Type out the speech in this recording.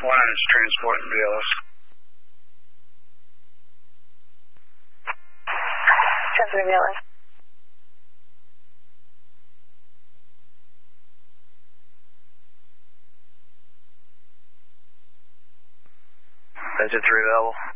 One is transporting BLS. Transporting BLS. Engine 3 available.